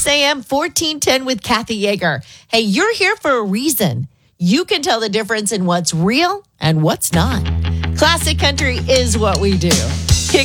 6 a.m., 1410 with Kathy Yeager. Hey, you're here for a reason. You can tell the difference in what's real and what's not. Classic country is what we do.